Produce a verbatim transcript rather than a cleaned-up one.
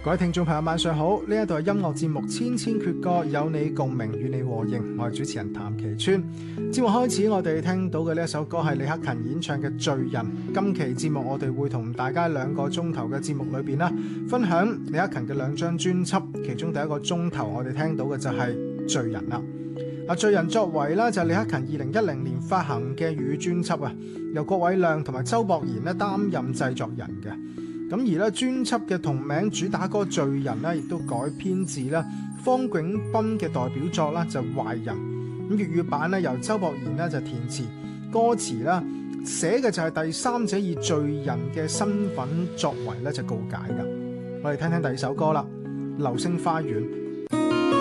各位聽眾朋友晚上好，呢一度係音樂節目《千千闕歌》，有你共鳴，與你和應，我係主持人譚其川。節目開始，我哋聽到嘅呢一首歌係李克勤演唱嘅《罪人》。今期節目我哋會同大家兩個鐘頭嘅節目裏邊啦，分享李克勤嘅兩張專輯，其中第一個鐘頭我哋聽到嘅就係《罪人》啦。啊，《罪人》作為啦就係李克勤二零一零年發行嘅粵語專輯啊，由郭偉亮同埋周博賢咧擔任製作人嘅。咁而咧專輯嘅同名主打歌《罪人》咧，亦都改編自啦方炯斌嘅代表作啦就《壞人》。咁粵語版咧由周博賢咧就填詞，歌詞啦寫嘅就係第三者以罪人嘅身份作為咧就告解噶。我哋聽聽第二首歌啦，《流星花園》。